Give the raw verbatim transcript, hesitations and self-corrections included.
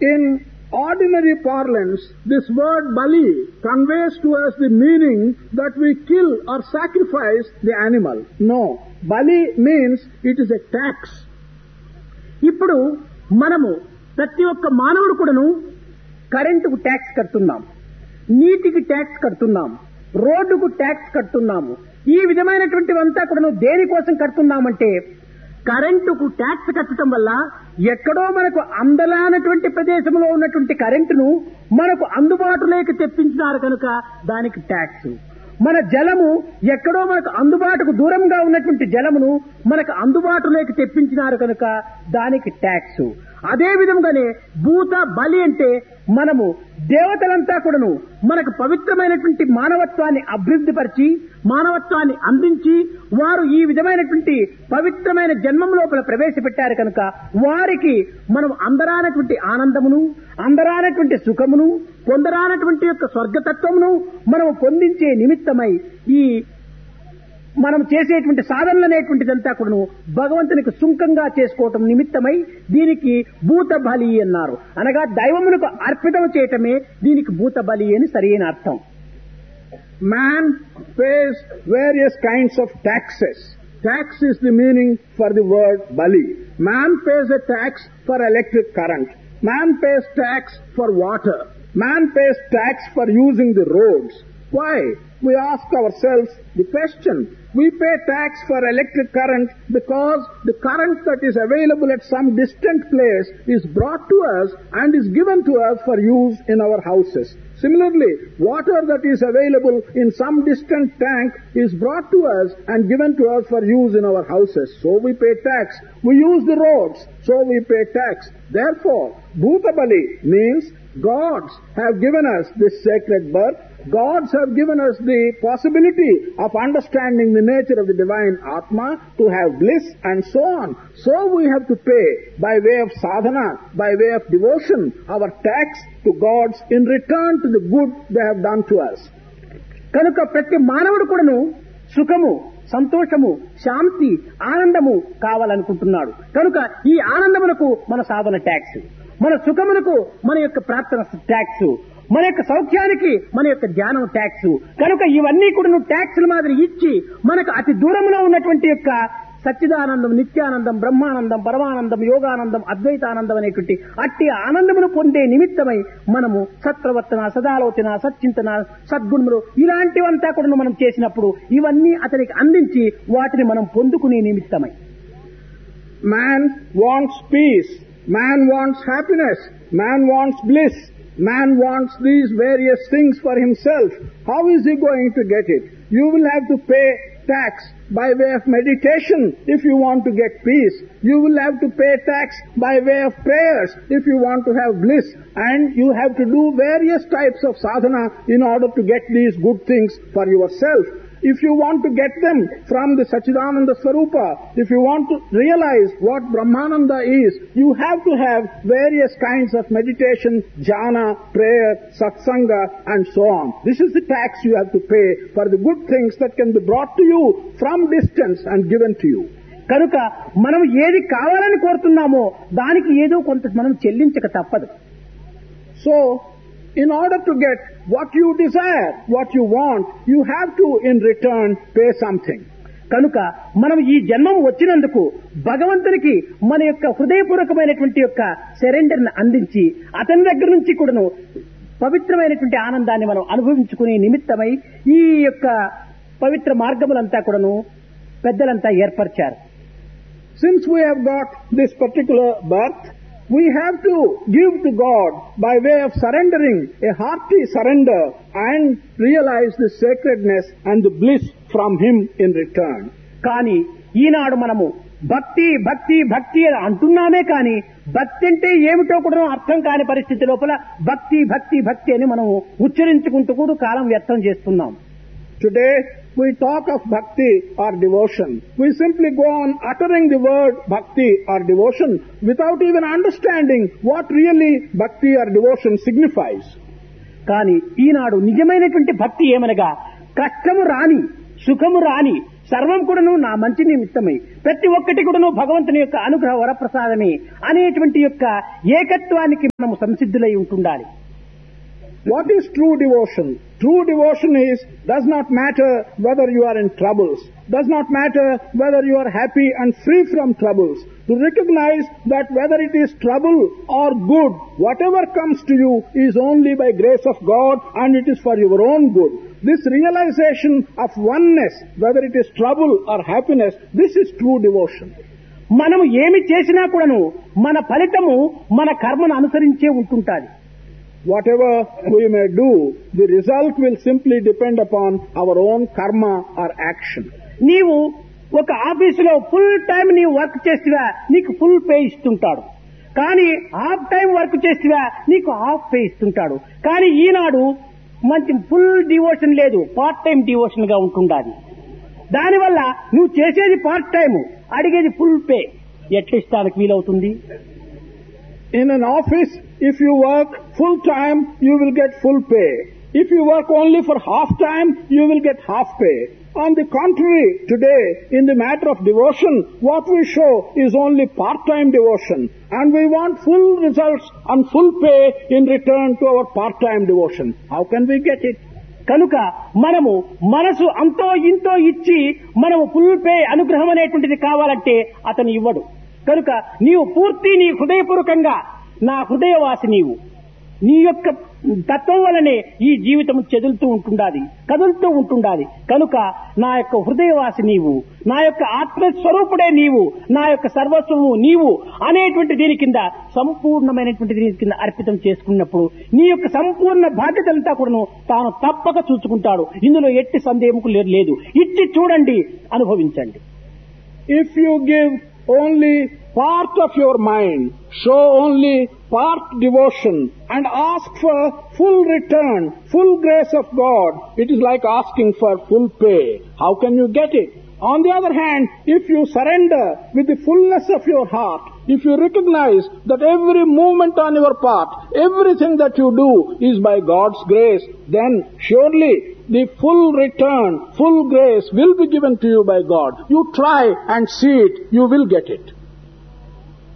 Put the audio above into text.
In ordinary parlance, this word bali conveys to us the meaning that we kill or sacrifice the animal. No, bali means it is a tax. ఇప్పుడు మనము ప్రతి ఒక్క మానవుడు కూడాను కరెంటుకు tax కడుతున్నాం, నీటికి tax కడుతున్నాం, రోడ్డుకు ట్యాక్స్ కడుతున్నాము. ఈ విధమైనటువంటివంతా కూడాను దేనికోసం కడుతున్నామంటే కరెంటుకు ట్యాక్స్ కట్టడం వల్ల ఎక్కడో మనకు అందలానటువంటి ప్రదేశంలో ఉన్నటువంటి కరెంటును మనకు అందుబాటులోకి తెప్పించినారు కనుక దానికి ట్యాక్స్. మన జలము ఎక్కడో మనకు అందుబాటుకు దూరంగా ఉన్నటువంటి జలమును మనకు అందుబాటులోకి తెప్పించినారు కనుక దానికి ట్యాక్స్. అదే విధంగానే భూత బలి అంటే మనము దేవతలంతా కూడాను మనకు పవిత్రమైనటువంటి మానవత్వాన్ని అభివృద్ధి పరిచి మానవత్వాన్ని అందించి వారు ఈ విధమైనటువంటి పవిత్రమైన జన్మం లోపల ప్రవేశపెట్టారు కనుక వారికి మనం అందరానటువంటి ఆనందమును అందరానటువంటి సుఖమును పొందరానటువంటి యొక్క స్వర్గతత్వమును మనం పొందించే నిమిత్తమై ఈ మనం చేసేటువంటి సాధనలు అనేటువంటిదంతా కూడాను భగవంతునికి సుంకంగా చేసుకోవటం నిమిత్తమై దీనికి భూత బలి అన్నారు. అనగా దైవమునకు అర్పితం చేయటమే దీనికి భూత బలి అని సరైన అర్థం. Man pays various kinds of taxes. Tax is the meaning for the word bali. Man pays a tax for electric current. Man pays tax for water. Man pays tax for using the roads. Why? We ask ourselves the question. We pay tax for electric current because the current that is available at some distant place is brought to us and is given to us for use in our houses. Similarly, water that is available in some distant tank is brought to us and given to us for use in our houses. So we pay tax. We use the roads, so we pay tax. Therefore, Bhuta Bali means gods have given us this sacred birth. Gods have given us the possibility of understanding the nature of the divine Atma, to have bliss and so on. So we have to pay by way of sadhana, by way of devotion, our tax to gods in return to the good they have done to us. కనుక ప్రతి మానవుడు కూడాను సుఖము సంతోషము శాంతి ఆనందము కావాలనుకుంటున్నాడు. కనుక ఈ ఆనందమునకు మన సాధన ట్యాక్స్, మన సుఖమునకు మన యొక్క ప్రార్థన ట్యాక్స్, మన యొక్క సౌఖ్యానికి మన యొక్క ధ్యానం ట్యాక్స్. కనుక ఇవన్నీ కూడా నువ్వు ట్యాక్స్ల మాదిరి ఇచ్చి మనకు అతి దూరంలో ఉన్నటువంటి యొక్క సచ్చిదానందం, నిత్యానందం, బ్రహ్మానందం, పరమానందం, యోగానందం, అద్వైతానందం అనేటువంటి అట్టి ఆనందమును పొందే నిమిత్తమై మనము సత్ప్రవర్తన, సదాలోచన, సచ్చింతన, సద్గుణములు ఇలాంటివంతా కూడా మనం చేసినప్పుడు ఇవన్నీ అతనికి అందించి వాటిని మనం పొందుకునే నిమిత్తమై. Man wants peace, man wants happiness, man wants bliss. Man wants these various things for himself. How is he going to get it? You will have to pay tax by way of meditation if you want to get peace. You will have to pay tax by way of prayers if you want to have bliss. And you have to do various types of sadhana in order to get these good things for yourself. If you want to get them from the Sachidananda Swarupa, if you want to realize what Brahmananda is, you have to have various kinds of meditation, jhana, prayer, satsanga, and so on. This is the tax you have to pay for the good things that can be brought to you from distance and given to you. కనుక మనం ఏది కావాలని కోరుతున్నామో దానికి ఏదో కొంత మనం చెల్లించక తప్పదు. So, in order to get what you desire, what you want, you have to in return pay something. కనుక మనం ఈ జన్మం వచ్చినందుకు భగవంతునికి మన యొక్క హృదయపూర్వకమైనటువంటి యొక్క సరెండర్ ని అందించి అతని దగ్గర నుంచి కూడాను పవిత్రమైనటువంటి ఆనందాన్ని మనం అనుభవించుకునే నిమిత్తమై ఈ యొక్క పవిత్ర మార్గములంతా కూడాను పెద్దలంతా ఏర్పరిచారు. Since we have got this particular birth, we have to give to God by way of surrendering, a hearty surrender, and realize the sacredness and the bliss from Him in return. కానీ ఈనాడు మనము భక్తి భక్తి భక్తి అని అంటున్నామే కానీ భక్తి అంటే ఏమిటో కూడా అర్థం కాని పరిస్థితి లోపల భక్తి భక్తి భక్తి అని మనము ఉచ్చరించుకుంటూ కూడా కాలం వ్యర్థం చేస్తున్నాం. Today, we talk of bhakti or devotion. We simply go on uttering the word bhakti or devotion without even understanding what really bhakti or devotion signifies. కానీ ఈనాడు నిజమైనటువంటి భక్తి ఏమనగా కష్టము రాని, సుఖము రాని, సర్వం కూడాను నా మంచి నిమిత్తమై, ప్రతి ఒక్కటి కూడాను భగవంతుని యొక్క అనుగ్రహ వరప్రసాదమే అనేటువంటి యొక్క ఏకత్వానికి మనము సంసిద్ధులై ఉంటుండాలి. What is true devotion? True devotion is, does not matter whether you are in troubles, does not matter whether you are happy and free from troubles. To recognize that whether it is trouble or good, whatever comes to you is only by grace of God and it is for your own good. This realization of oneness, whether it is trouble or happiness, this is true devotion. మనము ఏమి చేసినా కూడాను మన ఫలితము మన కర్మను అనుసరించే ఉంటుంటాది. Whatever we may do, the result will simply depend upon our own karma or action. నీవు ఒక ఆఫీసులో ఫుల్ టైం నీవు వర్క్ చేసివా నీకు ఫుల్ పే ఇస్తుంటాడు, కానీ హాఫ్ టైం వర్క్ చేసివా నీకు హాఫ్ పే ఇస్తుంటాడు. కానీ ఈనాడు మంచి ఫుల్ డివోషన్ లేదు, పార్ట్ టైం డివోషన్ గా ఉంటుండాలి. దానివల్ల నువ్వు చేసేది పార్ట్ టైం, అడిగేది ఫుల్ పే. ఎట్లా ఇస్తానికి వీలవుతుంది? In an office, if you work full time, you will get full pay. If you work only for half time, you will get half pay. On the contrary, today, in the matter of devotion, what we show is only part-time devotion. And we want full results and full pay in return to our part-time devotion. How can we get it? కనుక మనము మనసు అంతో ఇంతో ఇచ్చి మనము full pay అనుగ్రహం అనేటువంటిది కావాలంటే అతను ఇవ్వడు. కనుక నీవు పూర్తి నీ హృదయపూర్వకంగా నా హృదయవాసి నీవు, నీ యొక్క తత్వం వలనే ఈ జీవితం చెదులుతూ ఉంటుండాలి, కదులుతూ ఉంటుండాలి. కనుక నా యొక్క హృదయవాసి నీవు, నా యొక్క ఆత్మస్వరూపుడే నీవు, నా యొక్క సర్వస్వము నీవు అనేటువంటి దీని కింద సంపూర్ణమైనటువంటి దీని కింద అర్పితం చేసుకున్నప్పుడు నీ యొక్క సంపూర్ణ బాధ్యతలంతా కూడాను తాను తప్పక చూసుకుంటాడు. ఇందులో ఎట్టి సందేహము లేదు. ఇచ్చి చూడండి, అనుభవించండి. If you give only part of your mind, show only part devotion and ask for full return, full grace of God, it is like asking for full pay. How can you get it? On the other hand, if you surrender with the fullness of your heart, if you recognize that every movement on your part, everything that you do is by God's grace, then surely the full return, full grace will be given to you by God. You try and see it, you will get it.